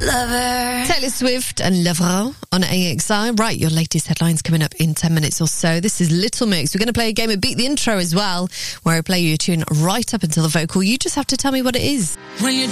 Lover. Taylor Swift and Lover on AXI. Right, your latest headlines coming up in 10 minutes or so. This is Little Mix. We're going to play a game of Beat the Intro as well, where I play you a tune right up until the vocal. You just have to tell me what it is. When you're